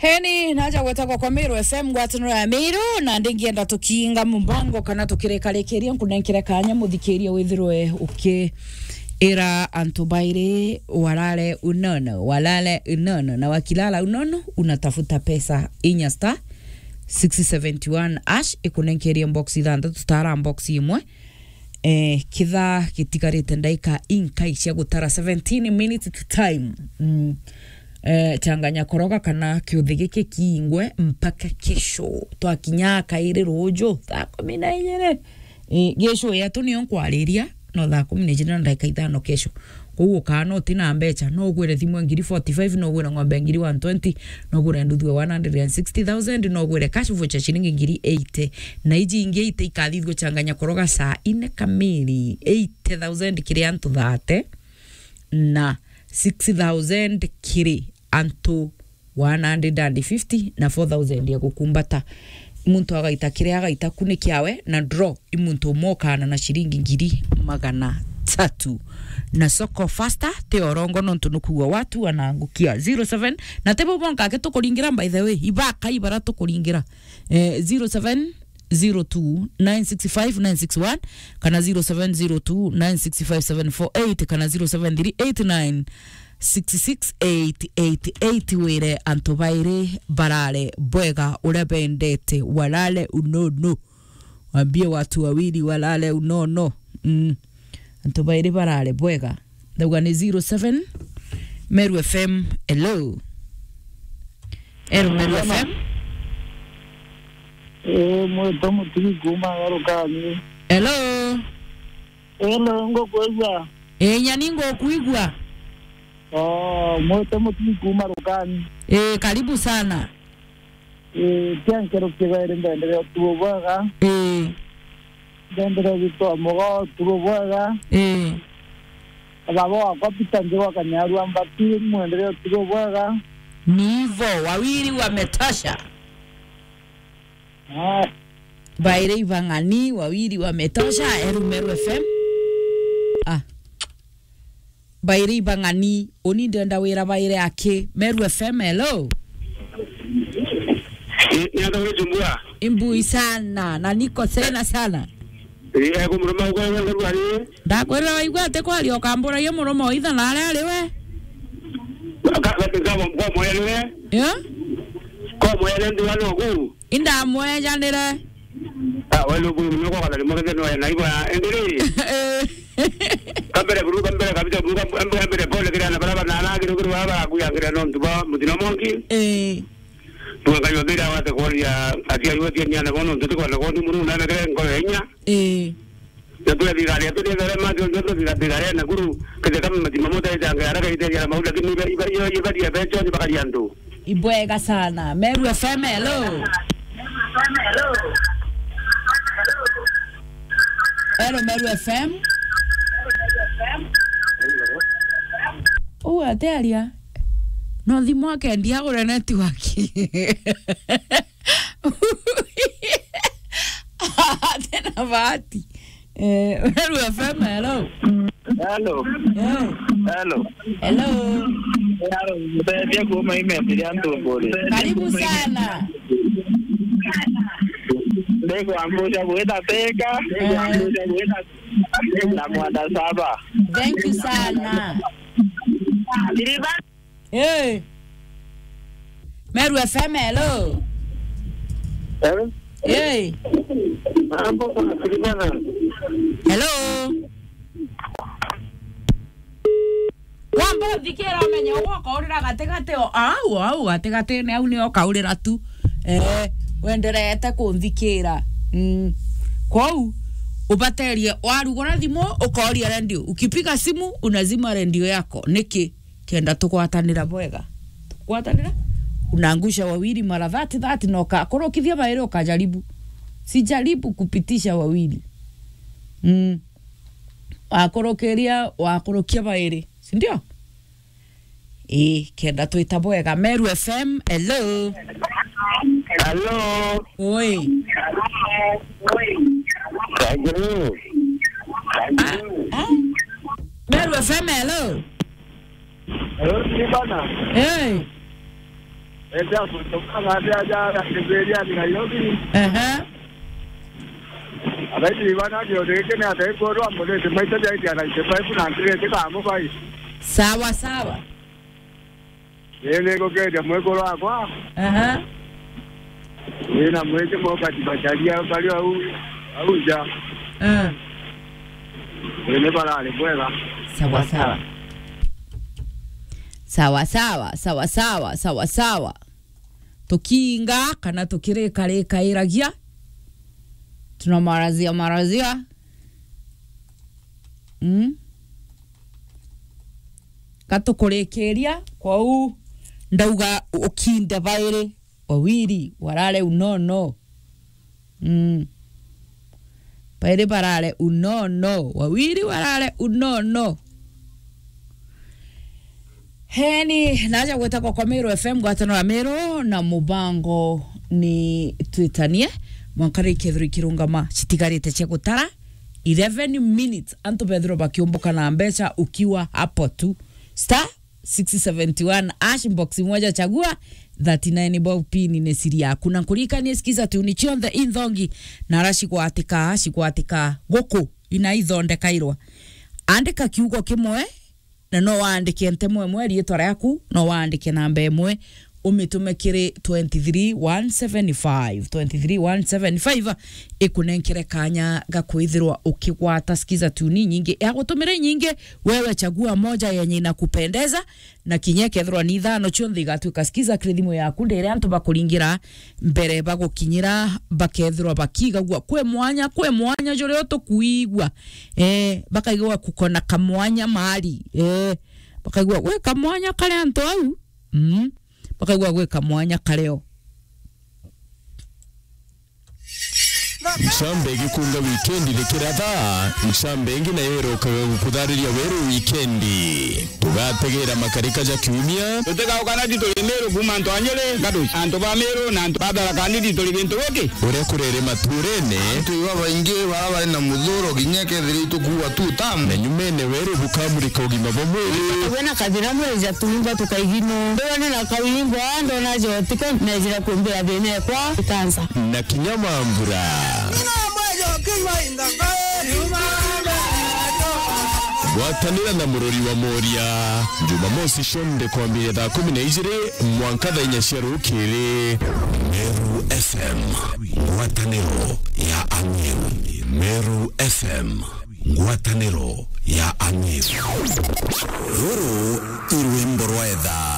Heni naja gwetagwo kwa Miru FM gwataniro ya Miru na ndingienda tukinga mumbango kana tukirekerekeria nkunenkire kanya muthikiria withirwe era antubaire walale unono na wakilala unono unatafuta pesa inya star 671 ash ikunenkeria box ithanda tutara box imwe kitha kitigarite ndaika inkai cia gutara 17 minutes to time changanya koroga kana kiuthigike kiingwe mpaka kesho twakinya kaire rojo thaa 14 gesho yetu ni onkwariria no thaa 14 ndaika ithano kesho kuo kana utina mbecha no gwire thimu ngiri 45 no gwire ngombe ngiri 120 no gwire nduthwe 160,000 no gwire cash voucher shilingi ngiri 80 na iji ingi 8 ikathithwe changanya koroga saa 4 kamili 80,000 kiri antu thate na 6,000 kiri antu 150 na 4,000 ya gukumbata muntu agaita kire agaita kunikiawe na draw imuntu mokana na shilingi ngiri 300 na soko faster te orongo nontu nukuwa watu wanaangukia 07 na tebo bonka ke tukuringira by the way ibaka ibara tukuringira 0702965961 kana 0702965748 kana 0738966888 wire antobaire barale bwega urebendete walale unono wambie watu wawili walale unono antobaire barale bwega thauga ni 07 Meru FM hello Meru FM Muito guma garukani. Hello Ngokuigwa. Nyani ngokuigwa. Muito guma garukani. Karibu sana. Kiankero kigaire ndendere tuwaga. Ndendere bito mogo tuwaga. Ababo akapita ndio kanyaru ambati mwendere tuwaga. Nivo wawili wametasha. Baire ivangani wawili wametosha Meru FM. Baire ivangani oni ndenda wira baire ake Meru FM hello. Niada wejumbua. Imbui sana na niko sana. Kumuruma kwa ngari. Ndakwira waigwa te kwali okambura yo murumo itha na ari we. Kama kwa moyele. Kwa moyele ndi wano ku. Inda moya ndire. Walo bu no kwa la mo no na ibo endiri. Kambere buru kambere kabisa buru kambere pole kira na baraba na na kiru baba ku ya kira no tuba mutino monki. Tuwa kayo dira wa te kolia atia yo tia nyana kono tutu kwa ko muru na kire ko enya. Ya tu dira ya tu dira ma tu dira na guru ke kama mtima moja janga ara kai ya maula kini iba yo ya becho ni bakari ando. Ibwega sana Meru FM hello. Meru FM. Atearia. No thimo ake ndia gure network. Tena vati. Meru FM hello. Hello. Ndio kwa ime ando bole. Karibu sana. Ndego amboja kuenda teka. Na mwanda saba. Thank you sana. Meru FM hello. Hello. Wambo dikera menye ukaurira gategate au gategate ne au ni okaurira tu wenderete kunthikira kwau ubaterie warugora thimo ukoria radio ukipiga simu unazima radio yako niki kenda tukwatanira bwega unaangusha wawili mara 30 na ukakorokithia baire ukajaribu sijaribu kupitisha wawili wakorokia baire si ndio kenda tuita bwega Meru FM hello. Oi. Meru FM hello. Hello, Sibana. Hey. enda kutoka ngaja kiberia ni yogi abaiti bana ndio rekene ata ikoro amone semaita jaiti ana sepai kuna ndire kama bai sawa sawa yele ko ke de mwekoro akwa yena mweke moka tibachalia bali au ja yele bala le bwela sawa sawa sawa sawa sawa sawa sawa sawa tukinga kana tukireka iragia tunamarazia katukurekeria kwa u ndauga ukinde baire wawiri warare unono baire barare unono wawiri warare unono heni naja gweta kwa Meru FM gwatano ya Meru na mubango ni twitanie mwankari kethuri kirungama chitigarite che gutara 11 minutes anto Pedro bakiomboka na mbecha ukiwa hapo tu star 671 ash box moja chagua 39 bob pin ni siri yaku na kurika ni sikiza tu ni chonde indhongi na rashi kwatika goko ina ithonde kairwa andika kiugo kimwe na no waandike ntemwe mweri etwara yaku no waandike namba emwe umitumekire 23175 ikunenkere kanya gakwithirwa ukigwata sikiza tuni nyingi ya gutumire nyingi wewe chagua moja yenye inakupendeza na kinyekethirwa ni thano chonthi gatuka sikiza kredimo yaku ndere antu bakuringira mbere bagukinyira bakethirwa bakigagwa kwe mwanya jore otukuigwa bakaigwa kukona kamwanya mali bakaigwa we kamwanya kale antu au bakagwa gweka mwanya kareo Nshambe gikunga weekend likiratha nshambe ngi nayo rokaga gukudariria weru weekend tugategera makarika ja kiumia tutega ukanati tolimero bumanto anyele gadu anto ba Meru na anto badala kanidi tolibento woke ure kurere maturene tuiwa bainge baba na mudhoro ginyeke dhiritu kuwa tu tamu na nyumene weru bukamurika ugima bomweli wena kadira mwezi tumba tukaigino ndo na kawingwa ndo na jotiko na jira kumbira bene kwa kansa na kinyamambura Watanira na murori wa Moria Jumamosi shonde kwa mbire 12 mwankadha inyashero ukiri Meru FM ngwataniro ya Amiru Meru FM ngwataniro ya Amiru Ruru irwimbo rwetha